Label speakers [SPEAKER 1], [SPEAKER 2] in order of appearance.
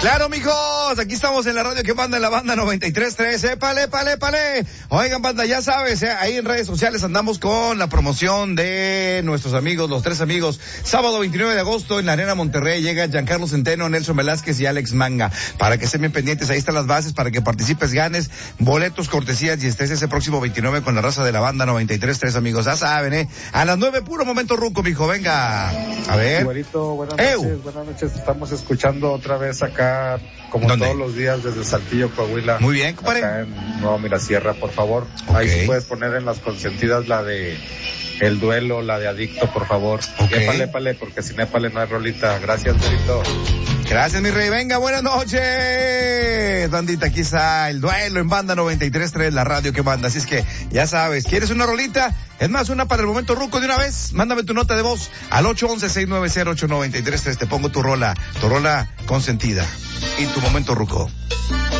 [SPEAKER 1] Claro, mijos, aquí estamos en la radio que manda en la banda 93.3, épale. Oigan, banda, ya sabes, ahí en redes sociales andamos con la promoción de nuestros amigos, los tres amigos. Sábado 29 de agosto en la Arena Monterrey llega Giancarlo Centeno, Nelson Velázquez y Alex Manga. Para que estén bien pendientes, ahí están las bases para que participes, ganes boletos, cortesías y estés ese próximo 29 con la raza de la banda 93.3, amigos. Ya saben, a las 9, puro momento ruco, mijo, venga. A ver.
[SPEAKER 2] Güerito, buenas noches. Estamos escuchando otra vez acá, como
[SPEAKER 1] ¿dónde?
[SPEAKER 2] todos los días, desde Saltillo, Coahuila.
[SPEAKER 1] Muy bien, compadre.
[SPEAKER 2] Acá en Nuevo Mirasierra, por favor.
[SPEAKER 1] Okay.
[SPEAKER 2] Ahí sí puedes poner en las consentidas la de El Duelo, la de Adicto, por favor.
[SPEAKER 1] Okay.
[SPEAKER 2] Épale, porque sin épale no hay rolita. Gracias, Güerito.
[SPEAKER 1] Gracias, mi rey. Venga, buenas noches. Bandita, aquí está El Duelo en banda 93.3, la radio que manda. Así es que, ya sabes, ¿quieres una rolita? Es más, una para el momento ruco de una vez. Mándame tu nota de voz al 811-690-8933. Te pongo tu rola consentida y tu momento ruco.